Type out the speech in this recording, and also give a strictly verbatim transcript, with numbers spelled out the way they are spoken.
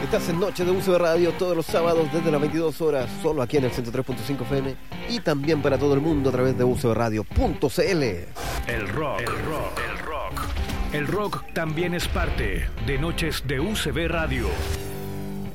Estás en Noche de U C B Radio todos los sábados desde las veintidós horas, solo aquí en el ciento tres punto cinco F M y también para todo el mundo a través de u c b radio punto c l. El rock, el rock, el rock. El rock también es parte de Noches de U C B Radio.